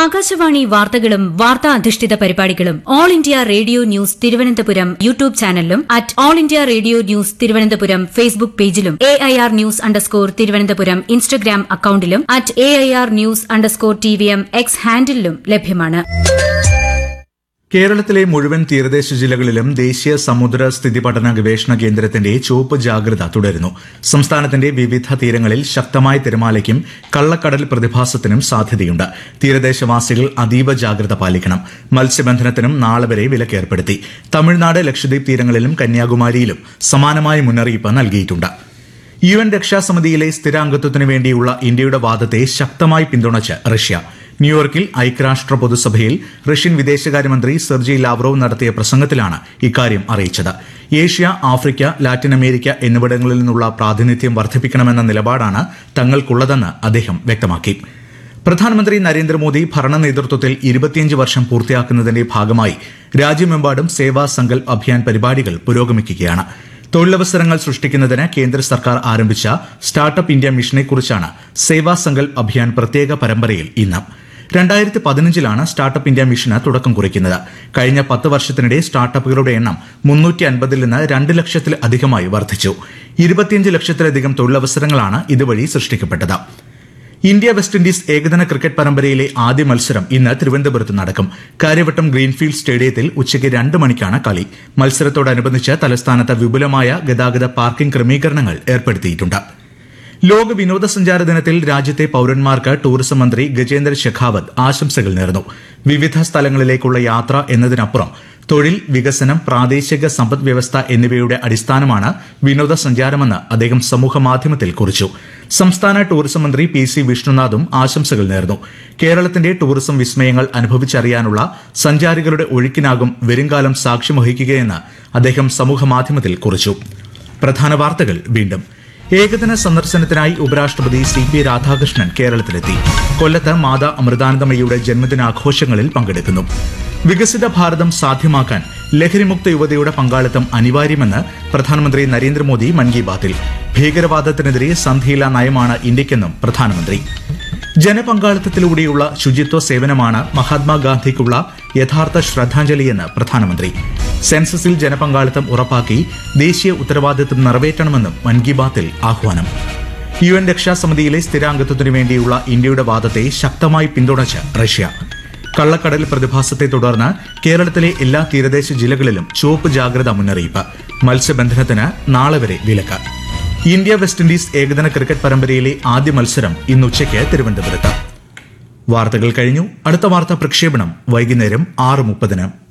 ആകാശവാണി വാർത്തകളും വാർത്താ അധിഷ്ഠിത പരിപാടികളും all India radio news Thiruvananthapuram YouTube ചാനലിലും at all India radio news Thiruvananthapuram Facebook പേജിലും AIR ന്യൂസ് _തിരുവനന്തപുരം ഇൻസ്റ്റഗ്രാം അക്കൌണ്ടിലും at AIR news _TVM X ഹാൻഡിലും ലഭ്യമാണ്. കേരളത്തിലെ മുഴുവൻ തീരദേശ ജില്ലകളിലും ദേശീയ സമുദ്ര സ്ഥിതി പഠന ഗവേഷണ കേന്ദ്രത്തിന്റെ ചുവപ്പ് ജാഗ്രത തുടരുന്നു. സംസ്ഥാനത്തിന്റെ വിവിധ തീരങ്ങളിൽ ശക്തമായ തിരമാലയ്ക്കും കള്ളക്കടൽ പ്രതിഭാസത്തിനും സാധ്യതയുണ്ട്. തീരദേശവാസികൾ അതീവ ജാഗ്രത പാലിക്കണം. മത്സ്യബന്ധനത്തിനും നാളെ വരെ വിലക്കേർപ്പെടുത്തി. തമിഴ്നാട്, ലക്ഷദ്വീപ് തീരങ്ങളിലും കന്യാകുമാരിയിലും സമാനമായ മുന്നറിയിപ്പ് നൽകിയിട്ടുണ്ട്. UN രക്ഷാസമിതിയിലെ സ്ഥിരാംഗത്വത്തിനു വേണ്ടിയുള്ള ഇന്ത്യയുടെ വാദത്തെ ശക്തമായി പിന്തുണച്ച് റഷ്യ. ന്യൂയോർക്കിൽ ഐക്യരാഷ്ട്ര പൊതുസഭയിൽ റഷ്യൻ വിദേശകാര്യമന്ത്രി സെർജി ലാവ്റോവ് നടത്തിയ പ്രസംഗത്തിലാണ് ഇക്കാര്യം അറിയിച്ചത്. ഏഷ്യ, ആഫ്രിക്ക, ലാറ്റിൻ അമേരിക്ക എന്നിവിടങ്ങളിൽ നിന്നുള്ള പ്രാതിനിധ്യം വർദ്ധിപ്പിക്കണമെന്ന നിലപാടാണ് തങ്ങൾക്കുള്ളതെന്ന് അദ്ദേഹം വ്യക്തമാക്കി. പ്രധാനമന്ത്രി നരേന്ദ്രമോദി ഭരണ നേതൃത്വത്തിൽ 25 വർഷം പൂർത്തിയാക്കുന്നതിന്റെ ഭാഗമായി രാജ്യമെമ്പാടും സേവാ സങ്കൽപ് അഭിയാൻ പരിപാടികൾ പുരോഗമിക്കുകയാണ്. തൊഴിലവസരങ്ങൾ സൃഷ്ടിക്കുന്നതിന് കേന്ദ്ര സർക്കാർ ആരംഭിച്ച സ്റ്റാർട്ടപ്പ് ഇന്ത്യ മിഷനെക്കുറിച്ചാണ് സേവാ സങ്കൽപ് അഭിയാൻ പ്രത്യേക പരമ്പരയിൽ ഇന്ന്. 2015 സ്റ്റാർട്ടപ്പ് ഇന്ത്യ മിഷന് തുടക്കം കുറിക്കുന്നത്. കഴിഞ്ഞ 10 വർഷത്തിനിടെ സ്റ്റാർട്ടപ്പുകളുടെ എണ്ണം 350-ൽ നിന്ന് 2 ലക്ഷത്തിലധികമായി വർദ്ധിച്ചു. 25 ലക്ഷത്തിലധികം തൊഴിലവസരങ്ങളാണ് ഇതുവഴി സൃഷ്ടിക്കപ്പെട്ടത്. ഇന്ത്യ വെസ്റ്റ് ഇൻഡീസ് ഏകദിന ക്രിക്കറ്റ് പരമ്പരയിലെ ആദ്യ മത്സരം ഇന്ന് തിരുവനന്തപുരത്ത് നടക്കും. കാര്യവട്ടം ഗ്രീൻഫീൽഡ് സ്റ്റേഡിയത്തിൽ ഉച്ചയ്ക്ക് 2 മണിക്കാണ് കളി. മത്സരത്തോടനുബന്ധിച്ച് തലസ്ഥാനത്ത് വിപുലമായ ഗതാഗത പാർക്കിംഗ് ക്രമീകരണങ്ങൾ ഏർപ്പെടുത്തിയിട്ടുണ്ട്. ലോക വിനോദസഞ്ചാര ദിനത്തിൽ രാജ്യത്തെ പൌരന്മാർക്ക് ടൂറിസം മന്ത്രി ഗജേന്ദ്ര ഷെഖാവത്ത് ആശംസകൾ നേർന്നു. വിവിധ സ്ഥലങ്ങളിലേക്കുള്ള യാത്ര എന്നതിനപ്പുറം തൊഴിൽ, വികസനം, പ്രാദേശിക സമ്പദ് വ്യവസ്ഥ എന്നിവയുടെ അടിസ്ഥാനമാണ് വിനോദസഞ്ചാരമെന്ന് അദ്ദേഹം സമൂഹമാധ്യമത്തിൽ കുറിച്ചു. സംസ്ഥാന ടൂറിസം മന്ത്രി PC വിഷ്ണുനാഥും ആശംസകൾ നേർന്നു. കേരളത്തിന്റെ ടൂറിസം വിസ്മയങ്ങൾ അനുഭവിച്ചറിയാനുള്ള സഞ്ചാരികളുടെ ഒഴുക്കിനാകും വരുംകാലം സാക്ഷ്യം വഹിക്കുകയെന്ന് അദ്ദേഹം സമൂഹമാധ്യമത്തിൽ കുറിച്ചു. പ്രധാന വാർത്തകൾ വീണ്ടും. ഏകദിന സന്ദർശനത്തിനായി ഉപരാഷ്ട്രപതി CP രാധാകൃഷ്ണൻ കേരളത്തിലെത്തി. കൊല്ലത്ത് മാതാ അമൃതാനന്ദമയിയുടെ ജന്മദിനാഘോഷങ്ങളിൽ പങ്കെടുക്കുന്നു. വികസിത ഭാരതം സാധ്യമാക്കാൻ ലഹരിമുക്ത യുവതയുടെ പങ്കാളിത്തം അനിവാര്യമെന്ന് പ്രധാനമന്ത്രി നരേന്ദ്രമോദി മൻ കി ബാത്തിൽ. ഭീകരവാദത്തിനെതിരെ സന്ധിയില്ലാ നയമാണ് ഇന്ത്യക്കെന്നും പ്രധാനമന്ത്രി. ജനപങ്കാളിത്തത്തിലൂടെയുള്ള ശുചിത്വ സേവനമാണ് മഹാത്മാഗാന്ധിക്കുള്ള യഥാർത്ഥ ശ്രദ്ധാഞ്ജലിയെന്ന് പ്രധാനമന്ത്രി. സെൻസസിൽ ജനപങ്കാളിത്തം ഉറപ്പാക്കി ദേശീയ ഉത്തരവാദിത്തം നിറവേറ്റണമെന്നും മൻ കി ബാത്തിൽ ആഹ്വാനം. UN രക്ഷാസമിതിയിലെ സ്ഥിരാംഗത്വത്തിനു വേണ്ടിയുള്ള ഇന്ത്യയുടെ വാദത്തെ ശക്തമായി പിന്തുണച്ച് റഷ്യ. കള്ളക്കടൽ പ്രതിഭാസത്തെ തുടർന്ന് കേരളത്തിലെ എല്ലാ തീരദേശ ജില്ലകളിലും ചുവപ്പ് ജാഗ്രതാ മുന്നറിയിപ്പ്. മത്സ്യബന്ധനത്തിന് നാളെ വരെ വിലക്ക്. ഇന്ത്യ വെസ്റ്റ് ഇൻഡീസ് ഏകദിന ക്രിക്കറ്റ് പരമ്പരയിലെ ആദ്യ മത്സരം ഇന്ന് ഉച്ചയ്ക്ക് തിരുവനന്തപുരത്ത്. വാർത്തകൾ കഴിഞ്ഞു. അടുത്ത വാർത്താ പ്രക്ഷേപണം വൈകുന്നേരം 6:30.